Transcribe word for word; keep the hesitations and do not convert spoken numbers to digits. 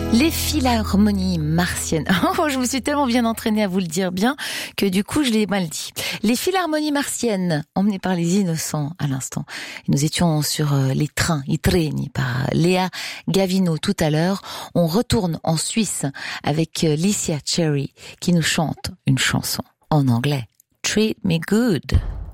Les philharmonies martiennes. Oh, je me suis tellement bien entraînée à vous le dire bien que du coup je l'ai mal dit. Les philharmonies martiennes, emmenées par les innocents à l'instant. Et nous étions sur les trains, i treni, par Léa Gavino tout à l'heure. On retourne en Suisse avec Licia Cherry qui nous chante une chanson en anglais. Treat Me Good.